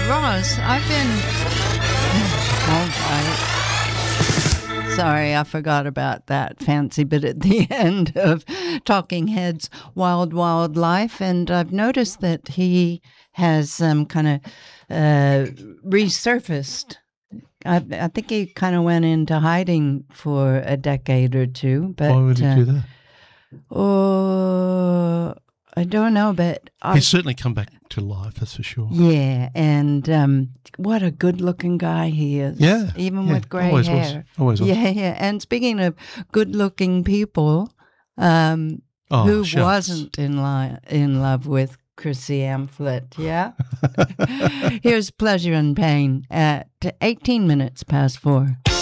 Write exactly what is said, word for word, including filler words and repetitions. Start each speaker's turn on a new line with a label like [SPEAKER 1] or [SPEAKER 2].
[SPEAKER 1] Ross, I've been... All right. Sorry, I forgot about that fancy bit at the end of Talking Heads' Wild Wild Life, and I've noticed that he has um, kind of uh, resurfaced. I, I think he kind of went into hiding for a decade or two. But,
[SPEAKER 2] why would he
[SPEAKER 1] uh,
[SPEAKER 2] do that?
[SPEAKER 1] Oh, I don't know, but... I,
[SPEAKER 2] He's certainly come back to life, that's for sure.
[SPEAKER 1] Yeah, and um, what a good-looking guy he is.
[SPEAKER 2] Yeah.
[SPEAKER 1] Even
[SPEAKER 2] yeah,
[SPEAKER 1] with grey
[SPEAKER 2] always
[SPEAKER 1] hair.
[SPEAKER 2] Was. Always was.
[SPEAKER 1] Yeah, yeah. And speaking of good-looking people, um,
[SPEAKER 2] Oh,
[SPEAKER 1] who
[SPEAKER 2] shucks.
[SPEAKER 1] wasn't in, li- in love with Chrissy Amphlett, yeah? Here's Pleasure and Pain at eighteen minutes past four.